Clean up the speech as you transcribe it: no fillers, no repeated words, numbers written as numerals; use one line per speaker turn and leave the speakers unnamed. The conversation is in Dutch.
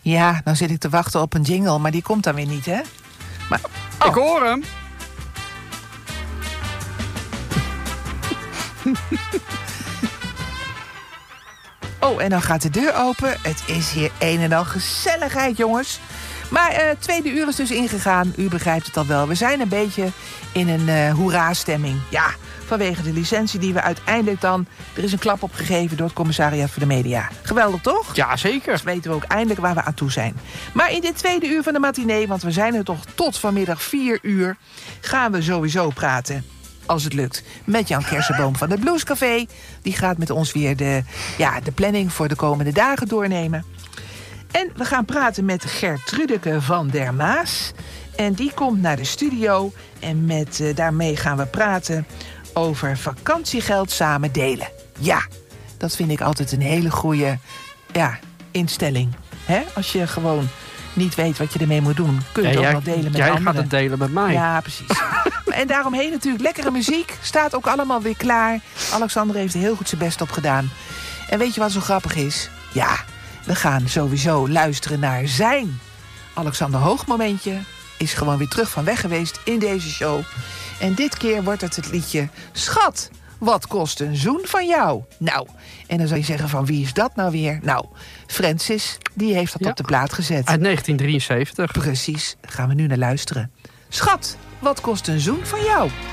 Ja, nou zit ik te wachten op een jingle, maar die komt dan weer niet, hè? Maar,
Ik hoor hem.
Oh, en dan gaat de deur open. Het is hier een en al gezelligheid, jongens. Maar tweede uur is dus ingegaan. U begrijpt het al wel. We zijn een beetje in een hoera-stemming. Ja, vanwege de licentie die we uiteindelijk dan... Er is een klap op gegeven door het Commissariat voor de Media. Geweldig, toch?
Ja, zeker.
Dus weten we ook eindelijk waar we aan toe zijn. Maar in dit tweede uur van de matinee... want we zijn er toch tot vanmiddag 4 uur... gaan we sowieso praten... als het lukt, met Jan Kersenboom van het Bluescafé. Die gaat met ons weer de planning voor de komende dagen doornemen. En we gaan praten met Gertrudeke van der Maas. En die komt naar de studio. En daarmee gaan we praten over vakantiegeld samen delen. Ja, dat vind ik altijd een hele goede instelling. Hè? Als je gewoon niet weet wat je ermee moet doen... kun je het ook wel delen met anderen.
Jij gaat het delen met mij.
Ja, precies. En daaromheen natuurlijk lekkere muziek. Staat ook allemaal weer klaar. Alexander heeft er heel goed zijn best op gedaan. En weet je wat zo grappig is? Ja, we gaan sowieso luisteren naar zijn Alexander Hoogmomentje. Is gewoon weer terug van weg geweest in deze show. En dit keer wordt het liedje Schat, wat kost een zoen van jou? Nou, en dan zou je zeggen van wie is dat nou weer? Nou, Francis, die heeft dat op de plaat gezet.
Uit 1973.
Precies, daar gaan we nu naar luisteren. Schat, wat kost een zoen van jou?